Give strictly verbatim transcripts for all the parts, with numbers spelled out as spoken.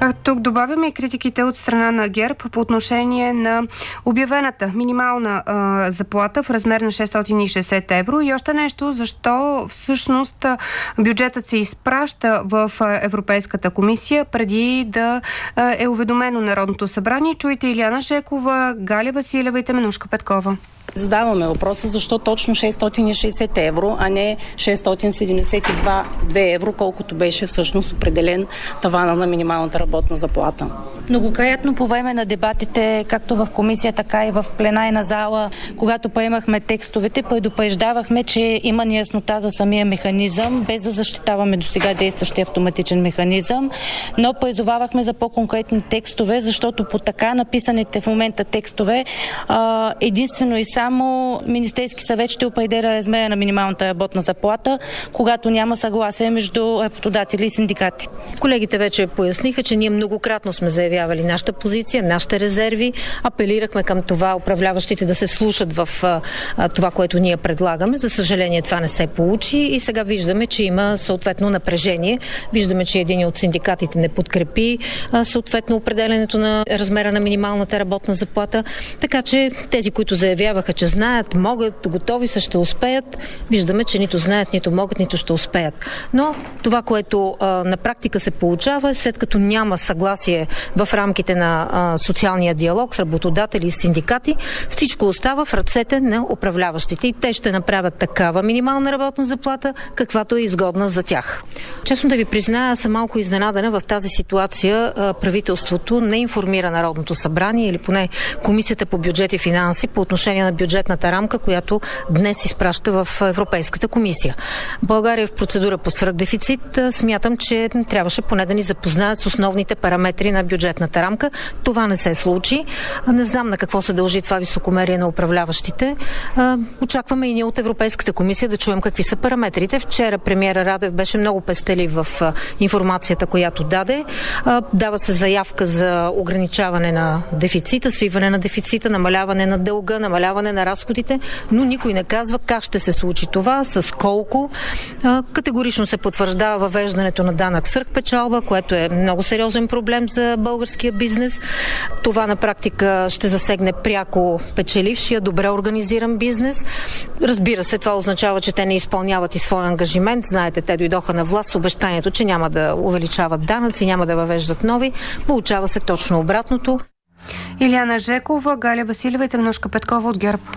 А тук добавяме и критиките от страна на ГЕРБ по отношение на обявената минимална а, заплата в размер на шестстотин и шестдесет евро. И още нещо, защо всъщност бюджетът се изпраща в Европейската комисия преди да а, е уведомено Народното събрание. Чуйте Илияна Жекова, Галя Василева и Теменушка Петкова. Задаваме въпроса защо точно шестстотин и шестдесет евро, а не шестстотин седемдесет и две евро, колкото беше всъщност определен тавана на минималната работна заплата. Многократно по време на дебатите, както в комисия, така и в пленарна зала, когато приемахме текстовете, предупреждавахме, че има неяснота за самия механизъм, без да защитаваме досега действащия автоматичен механизъм, но призовавахме за по-конкретни текстове, защото по така написаните в момента текстове единствено и само Министерски съвет ще определя размера на минималната работна заплата, когато няма съгласие между работодатели и синдикати. Колегите вече поясниха, че ние многократно сме заявявали нашата позиция, нашите резерви, апелирахме към това управляващите да се вслушат в а, това, което ние предлагаме. За съжаление това не се получи и сега виждаме, че има съответно напрежение. Виждаме, че един от синдикатите не подкрепи а, съответно определенето на размера на минималната работна заплата. Така че тези, които заявяваха, че знаят, могат, готови са, ще успеят, виждаме, че нито знаят, нито могат, нито ще успеят. Но това, което а, на практика се получава, е след като няма съгласие в рамките на а, социалния диалог с работодатели и синдикати, всичко остава в ръцете на управляващите и те ще направят такава минимална работна заплата, каквато е изгодна за тях. Честно да ви призная, съм малко изненадана в тази ситуация. А, правителството не информира Народното събрание или поне Комисията по бюджет и финанси по отношение на бюджетната рамка, която днес изпраща в Европейската комисия. България е в процедура по свръхдефицит. Смятам, че трябваше поне да ни запознаят с основните параметри на бюджетната рамка. Това не се случи. Не знам на какво се дължи това високомерие на управляващите. Очакваме и ние от Европейската комисия да чуем какви са параметрите. Вчера премиера Радев беше много пестелив в информацията, която даде. Дава се заявка за ограничаване на дефицита, свиване на дефицита, намаляване на дълга, намаляване на разходите, но никой не казва как ще се случи това, с колко. Категорично се потвърждава въвеждането на данък свръхпечалба, което е много сериозен проблем за българския бизнес. Това на практика ще засегне пряко печелившия, добре организиран бизнес. Разбира се, това означава, че те не изпълняват и своя ангажимент. Знаете, те дойдоха на власт с обещанието, че няма да увеличават данъци, няма да въвеждат нови. Получава се точно обратното. Илияна Жекова, Галя Василева и Теменушка Петкова от ГЕРБ.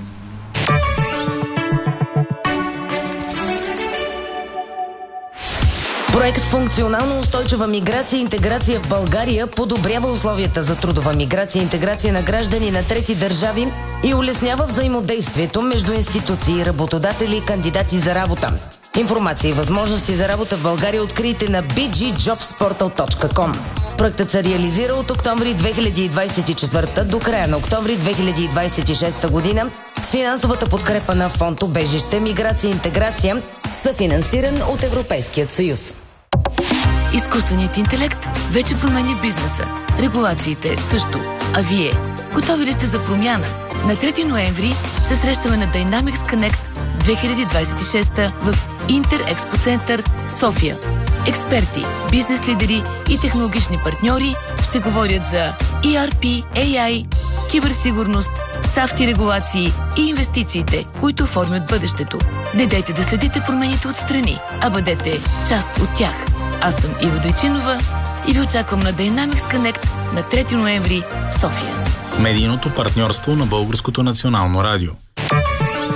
Проект функционално устойчива миграция и интеграция в България подобрява условията за трудова миграция и интеграция на граждани на трети държави и улеснява взаимодействието между институции, работодатели и кандидати за работа. Информация и възможности за работа в България открийте на би джи джобс портал точка ком. Проектът се реализира от октомври две хиляди двадесет и четвърта до края на октомври две хиляди двадесет и шеста година с финансовата подкрепа на Фонд Убежище, миграция и интеграция, съфинансиран от Европейският съюз. Изкуственият интелект вече променя бизнеса. Регулациите също. А вие, готови ли сте за промяна? На трети ноември се срещаме на Dynamics Connect две хиляди двадесет и шеста в Интерекспо център София. Експерти, бизнес лидери и технологични партньори ще говорят за и ар пи, ей ай, киберсигурност, сафти регулации и инвестициите, които формят бъдещето. Не дайте да следите промените отстрани, а бъдете част от тях. Аз съм Ива Дойчинова и ви очаквам на Dynamics Connect на трети ноември в София. С медийното партньорство на Българското национално радио.